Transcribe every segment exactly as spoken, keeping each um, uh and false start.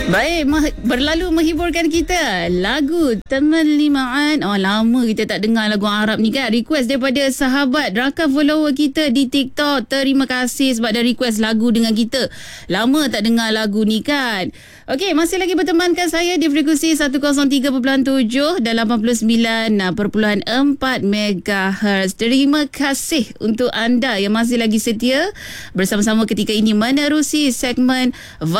Baik, mah- berlalu menghiburkan kita lagu Teman Limaan. Oh, lama kita tak dengar lagu Arab ni kan. Request daripada sahabat rakan follower kita di TikTok. Terima kasih sebab dah request lagu dengan kita. Lama tak dengar lagu ni kan. Okey, masih lagi bertemankan saya di frekuensi seratus tiga perpuluhan tujuh dan lapan puluh sembilan perpuluhan empat megahertz. Terima kasih untuk anda yang masih lagi setia bersama-sama ketika ini menerusi segmen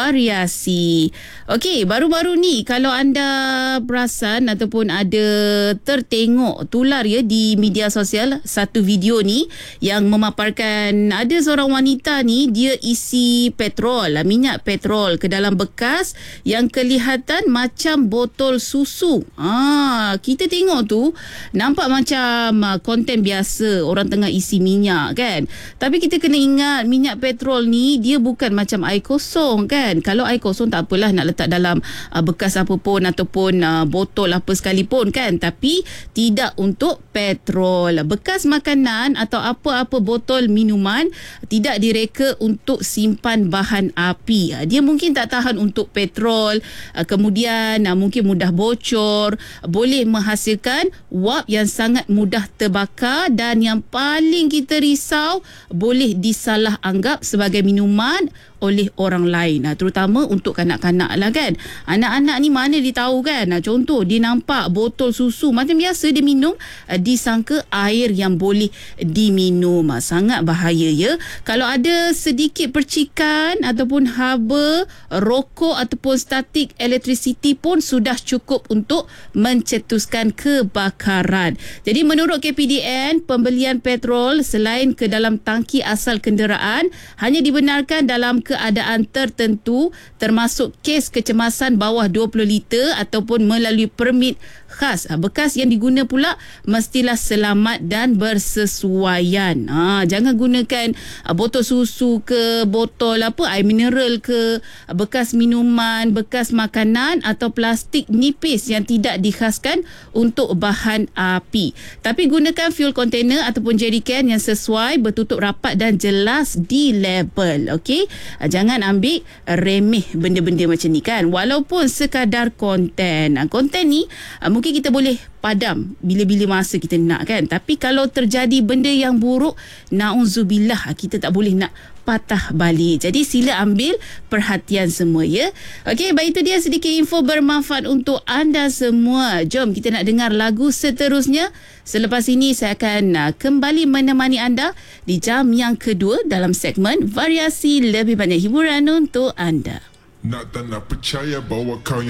variasi. Okey, baru-baru ni kalau anda perasan ataupun ada tertengok tular ya di media sosial satu video ni yang memaparkan ada seorang wanita ni dia isi petrol, minyak petrol ke dalam bekas yang kelihatan macam botol susu. Ah, kita tengok tu nampak macam uh, konten biasa orang tengah isi minyak kan. Tapi kita kena ingat minyak petrol ni dia bukan macam air kosong kan. Kalau air kosong tak apalah nak letak dalam uh, bekas apa pun ataupun uh, botol apa sekalipun kan, tapi tidak untuk petrol. Bekas makanan atau apa-apa botol minuman tidak direka untuk simpan bahan api. Uh, dia mungkin tak tahan untuk petrol, uh, kemudian uh, mungkin mudah bocor, boleh menghasilkan wap yang sangat mudah terbakar dan yang paling kita risau boleh disalah anggap sebagai minuman oleh orang lain, nah, terutama untuk kanak-kanak lah kan. Anak-anak ni mana dia tahu kan. Nah, contoh dia nampak botol susu macam biasa dia minum, disangka air yang boleh diminum. Sangat bahaya ya. Kalau ada sedikit percikan ataupun haba rokok ataupun statik elektrisiti pun sudah cukup untuk mencetuskan kebakaran. Jadi menurut K P D N, pembelian petrol selain ke dalam tangki asal kenderaan hanya dibenarkan dalam keadaan tertentu, termasuk kes kecemasan bawah dua puluh liter ataupun melalui permit khas. Bekas yang diguna pula mestilah selamat dan bersesuaian. Ha, jangan gunakan botol susu ke botol apa air mineral ke bekas minuman, bekas makanan atau plastik nipis yang tidak dikhaskan untuk bahan api. Tapi gunakan fuel container ataupun jerrycan yang sesuai, bertutup rapat dan jelas di label. Okey? Jangan ambil remeh benda-benda macam ni kan. Walaupun sekadar konten. Konten ni mungkin kita boleh padam bila-bila masa kita nak kan. Tapi kalau terjadi benda yang buruk, na'udzubillah, kita tak boleh nak patah balik. Jadi sila ambil perhatian semua ya. Okey, baik, itu dia sedikit info bermanfaat untuk anda semua. Jom kita nak dengar lagu seterusnya. Selepas ini saya akan uh, kembali menemani anda di jam yang kedua dalam segmen variasi, lebih banyak hiburan untuk anda. Nak tak nak percaya bahawa kau